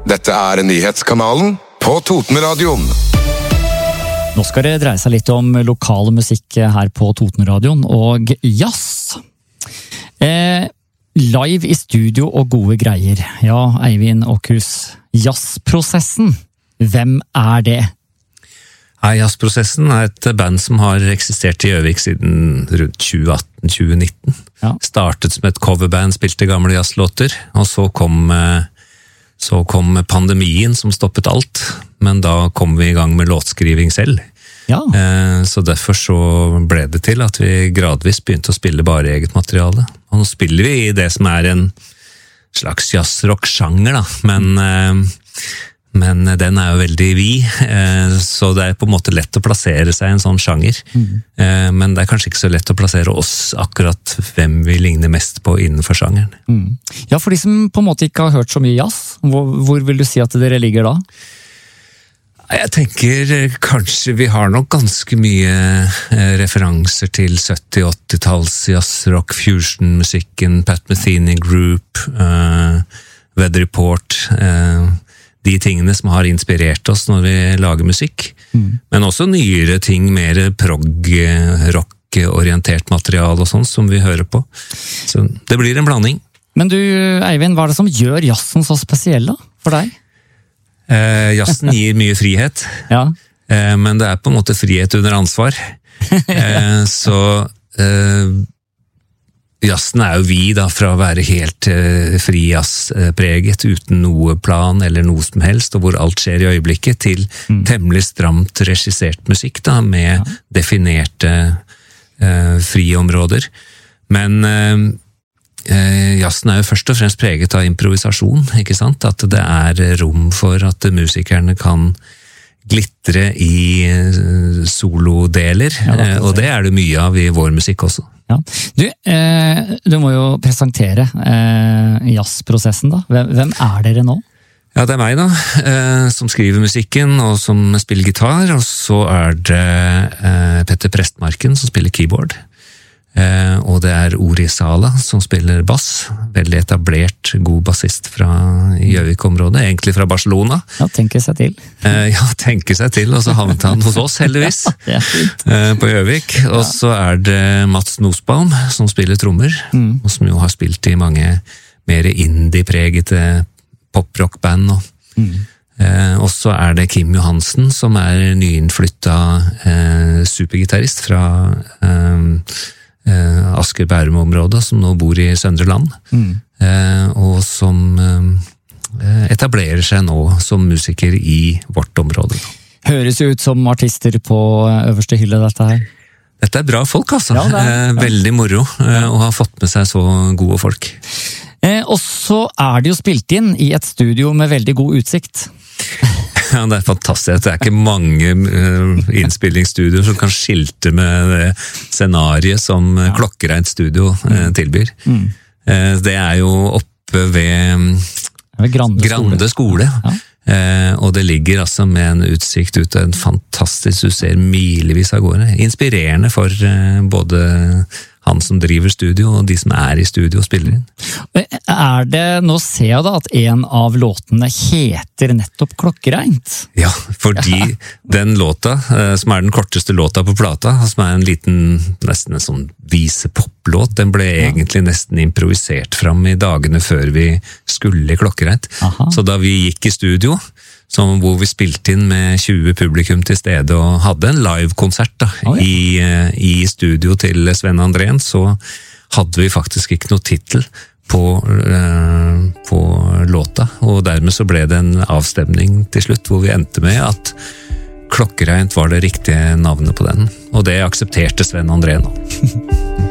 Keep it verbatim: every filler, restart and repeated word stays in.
Dette er nyhetskanalen på Totenradioen. Nå skal det dreie seg litt om lokal musikk her på Totenradioen og jazz. Eh, live i studio og gode greier. Ja, Eivind Åkhus, jazzprosessen. Hvem er det? Ja, Jazzprosessen er et band som har eksistert i Gjøvik siden rundt tjue atten til tjue nitten. Ja. Startet som et coverband, spilte gamle jazzlåter, og så kom, så kom pandemien som stoppet alt, men da kom vi i gang med låtskriving selv. Ja. Så derfor så ble det til at vi gradvis begynte å spille bare eget materiale. Og nå spiller vi i det som er en slags jazzrock-sjanger, da, men... Men den er jo veldig vid, så det er på en måte lett å plassere seg i en sånn sjanger. Mm. Men det er kanskje ikke så lett å plassere oss akkurat hvem vi ligner mest på innenfor sjangeren. Mm. Ja, for de som på en måte ikke har hørt så mye jazz, hvor, hvor vil du si at dere ligger da? Jeg tenker kanskje vi har nok ganske mye referanser til sytti-åttitalls jazzrock, fusion-musikken, Pat Metheny Group, uh, Weather Report, uh, de tingene som har inspirert oss når vi lager musikk. Mm. Men også nyere ting, mer prog-rock-orientert material og sånn som vi hører på. Så det blir en blanding. Men du, Eivind, hva er det som gjør jazzen så spesiell da, for deg? Eh, jazzen gir mye frihet, ja. eh, men det er på en måte frihet under ansvar. eh, så... Eh, Jazzen er jo vi da, fra å være helt uh, fri jazzpreget, uten noe plan eller noe som helst, og hvor alt skjer i øyeblikket, til mm. temmelig stramt regissert musikk da, med ja. definerte uh, friområder. Men uh, uh, jazzen er jo først og fremst preget av improvisasjon, ikke sant? At det er rom for at musikerne kan glitre i uh, solodeler, ja, uh, og det er det mye av i vår musikk også. Ja. Du, eh, du må jo presentere eh, jazzprosessen da. Hvem, hvem er dere nå? Ja, det er meg da, eh, som skriver musikken og som spiller gitar, og så er det eh, Petter Prestmarken som spiller keyboard. Eh, og det er Ori Sala som spiller bass, veldig etablert, god bassist fra Gjøvik-området, egentlig fra Barcelona. Ja, tenker seg til. Eh, ja, tenker seg til, og så havnet han hos oss, heldigvis, ja, eh, på Gjøvik. Og så er det Mats Nosbaum som spiller trommer, mm. og som jo har spilt i mange mer indie-pregete pop-rock-band. Og, mm. eh, og så er det Kim Johansen som er nyinnflytta eh, supergitarrist fra... Eh, Eh, Asker Bærum-området, som nå bor i Søndre Land, mm. eh, og som eh, etablerer seg nå som musiker i vårt område. Høres jo ut som artister på øverste hylle, dette her. Dette er bra folk, altså. Ja, er, eh, veldig moro, eh, og har fått med seg så gode folk. Eh, og så er det jo spilt inn i et studio med veldig god utsikt. Ja, det er fantastisk. Det er ikke mange uh, innspillingsstudioer som kan skilte med det scenariet som ja. Klokkereint studio uh, tilbyr. Mm. Uh, det er jo oppe ved, ved Grande, Grande skole. skole. Ja. Uh, og det ligger altså med en utsikt ut av en fantastisk, du ser milevis av gårde. Inspirerende for uh, både han som driver studio, og de som er i studio og spiller inn. Er det, nå ser jeg da at en av låtene heter nettopp Klokkereint. Ja, fordi ja. Den låta, som er den korteste låta på plata, som er en liten, nesten en sånn visepopplåt, den ble ja. Egentlig nesten improvisert fram i dagene før vi skulle i Klokkereint. Aha. Så da vi gikk i studio, som hvor vi spilte inn med tjue publikum til stede og hadde en live-konsert da, oh, ja. i, i studio til Sven Andrén, så hadde vi faktisk ikke noe titel på, uh, på låta, og dermed så ble det en avstemning til slutt, hvor vi endte med at Klokkereint var det riktige navnet på den, og det aksepterte Sven Andrén nå.